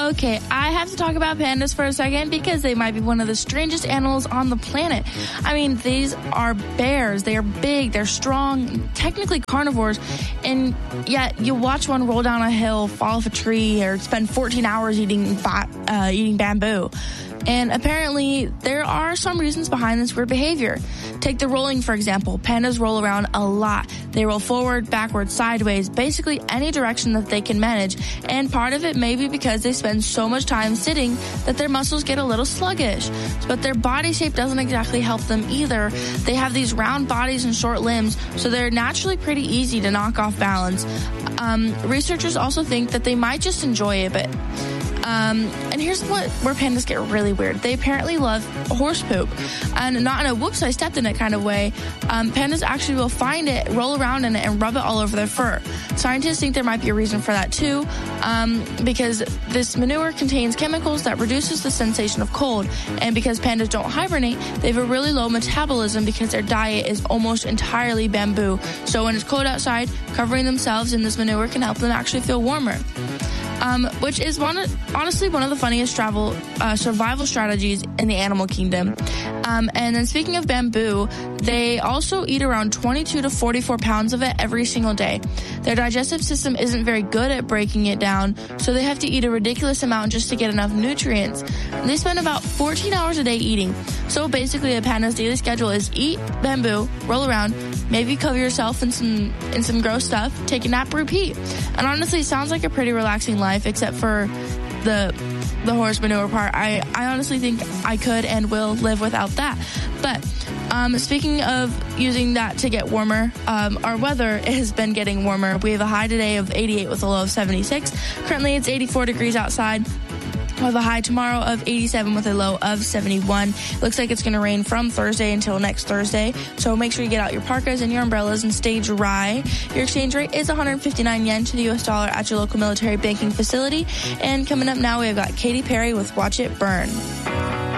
Okay, I have to talk about pandas for a second because they might be one of the strangest animals on the planet. I mean, these are bears. They are big, they're strong, technically carnivores, and yet you watch one roll down a hill, fall off a tree, or spend 14 hours eating bamboo. And apparently, there are some reasons behind this weird behavior. Take the rolling, for example. Pandas roll around a lot. They roll forward, backwards, sideways, basically any direction that they can manage. And part of it may be because they spend so much time sitting that their muscles get a little sluggish. But their body shape doesn't exactly help them either. They have these round bodies and short limbs, so they're naturally pretty easy to knock off balance. Researchers also think that they might just enjoy it, but and here's where pandas get really weird. They apparently love horse poop, and not in a whoops, I stepped in it kind of way. Pandas actually will find it, roll around in it, and rub it all over their fur. Scientists think there might be a reason for that too, because this manure contains chemicals that reduces the sensation of cold, and because pandas don't hibernate, they have a really low metabolism because their diet is almost entirely bamboo. So when it's cold outside, covering themselves in this manure can help them actually feel warmer. Which is honestly one of the funniest survival strategies in the animal kingdom. And then speaking of bamboo, they also eat around 22 to 44 pounds of it every single day. Their digestive system isn't very good at breaking it down, so they have to eat a ridiculous amount just to get enough nutrients. They spend about 14 hours a day eating. So basically, a panda's daily schedule is eat bamboo, roll around, maybe cover yourself in some gross stuff, take a nap, repeat. And honestly, it sounds like a pretty relaxing life, except for the horse manure part. I honestly think I could and will live without that. But speaking of using that to get warmer, our weather has been getting warmer. We have a high today of 88 with a low of 76. Currently, it's 84 degrees outside. We'll have a high tomorrow of 87 with a low of 71. Looks like it's going to rain from Thursday until next Thursday. So make sure you get out your parkas and your umbrellas and stay dry. Your exchange rate is 159 yen to the U.S. dollar at your local military banking facility. And coming up now, we've got Katy Perry with Watch It Burn.